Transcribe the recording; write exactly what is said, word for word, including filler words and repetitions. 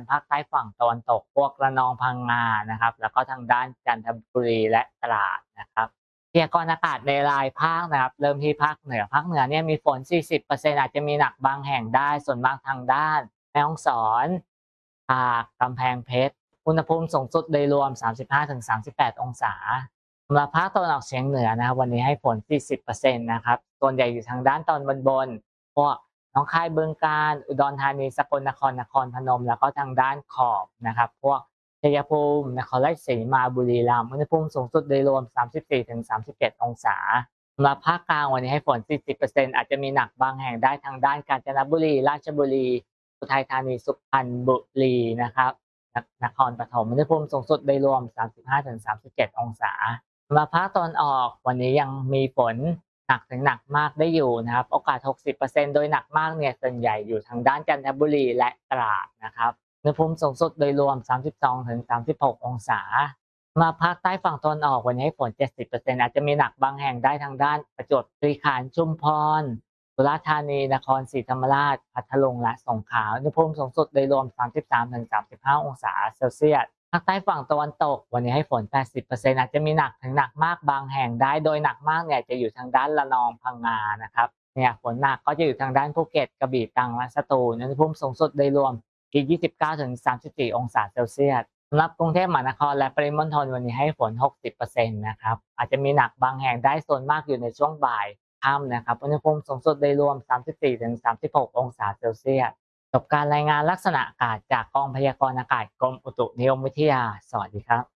ภาคใต้ฝั่งตะวันตกพวกระนองพังงานะครับแล้วก็ทางด้านจันทบุรีและตราดนะครับพยากรณ์อากาศในรายภาคนะครับเริ่มที่ภาคเหนือภาคเหนือเนี่ยมีฝน สี่สิบเปอร์เซ็นต์ อาจจะมีหนักบางแห่งได้ส่วนมากทางด้านแม่ฮ่องสอนตากกำแพงเพชรอุณหภูมิสูงสุดโดยรวม สามสิบห้าถึงสามสิบแปด องศาสำหรับภาคตะวันออกเฉียงเหนือนะครับวันนี้ให้ฝน สี่สิบเปอร์เซ็นต์ นะครับส่วนใหญ่อยู่ทางด้านตอนบนๆพวกหนองคายบึงกาฬอุดรธานีสกลนครนครพนมแล้วก็ทางด้านขอบนะครับพวกชัยภูมินครราชสีมาบุรีรัมย์อุณหภูมิสูงสุดโดยรวม สามสิบสี่ถึงสามสิบเจ็ด องศาสำหรับภาคกลางวันนี้ให้ฝน สี่สิบเปอร์เซ็นต์ อาจจะมีหนักบางแห่งได้ทางด้านกาญจนบุรีราชบุรีอุทัยธานีสุพรรณบุรีนะครับนครปฐมอุณหภูมิสูงสุดโดยรวม สามสิบห้าถึงสามสิบเจ็ด องศาสำหรับภาคตะวันออกวันนี้ยังมีฝนหนักถึงหนักมากได้อยู่นะครับโอกาส หกสิบเปอร์เซ็นต์ โดยหนักมากเนี่ยส่วนใหญ่อยู่ทางด้านจันทบุรีและตราดนะครับอุณหภูมิสูงสุดโดยรวม สามสิบสองถึงสามสิบหก องศามาภาคใต้ฝั่งตะวันออกวันนี้ให้ฝน เจ็ดสิบเปอร์เซ็นต์ อาจจะมีหนักบางแห่งได้ทางด้านประจวบคีรีขันธ์ชุมพรสุราษฎร์ธานีนครศรีธรรมราชพัทลุงและสงขลาอุณหภูมิสูงสุดโดยรวม สามสิบสามถึงสามสิบห้า องศาเซลเซียสภาคใต้ฝั่งตะวันตกวันนี้ให้ฝน แปดสิบเปอร์เซ็นต์ อาจจะมีหนักถึงหนักมากบางแห่งได้โดยหนักมากเนี่ยจะอยู่ทางด้านระนองพังงานะครับเนี่ยฝนหนักก็จะอยู่ทางด้านภูเก็ตกระบี่ตรังและสตูลอุณหภูมิสูงสุดโดยรวมที่ยี่สิบเก้าถึงสามสิบสี่ องศาเซลเซียสสำหรับกรุงเทพมหานครและปริมณฑลวันนี้ให้ฝน หกสิบเปอร์เซ็นต์ นะครับอาจจะมีหนักบางแห่งได้ส่วนมากอยู่ในช่วงบ่ายค่ำนะครับอุณหภูมิสูงสุดโดยรวม สามสิบสี่ถึงสามสิบหก องศาเซลเซียสจบการรายงานลักษณะอากาศจากกองพยากรณ์อากาศกรมอุตุนิยมวิทยาสวัสดีครับ